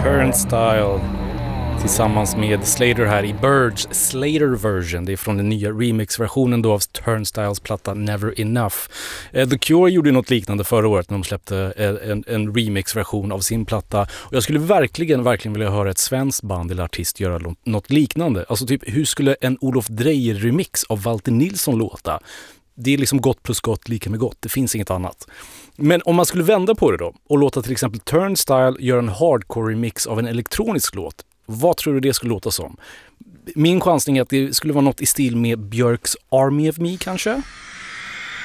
Turnstile tillsammans med Slater här i Byrds Slater version. Det är från den nya remix-versionen då av Turnstiles platta Never Enough. The Cure gjorde något liknande förra året när de släppte en remix-version av sin platta. Och jag skulle verkligen vilja höra ett svenskt band eller artist göra något liknande. Alltså typ, hur skulle en Olof Dreyer-remix av Walter Nilsson låta? Det är liksom gott plus gott lika med gott. Det finns inget annat. Men om man skulle vända på det då och låta till exempel Turnstile göra en hardcore-remix av en elektronisk låt. Vad tror du det skulle låta som? Min chansning är att det skulle vara något i stil med Björks Army of Me kanske?